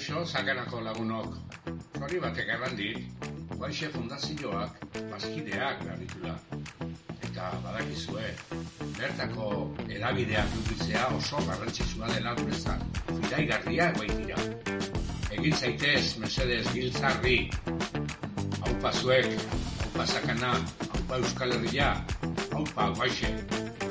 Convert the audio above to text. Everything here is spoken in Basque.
Kaixo, Sakanako lagunok. Zori batek errandit, Guaixe Fundazioak bazkideak garritula. Eta badakizue, bertako edabideak edukitzea oso garrantzitsua dela guretzat. Fidaigarria baitira. Egin zaitez, mesedez, giltzarri. Aupa zuek, aupa Sakana, aupa Euskal Herria, aupa Guaixe.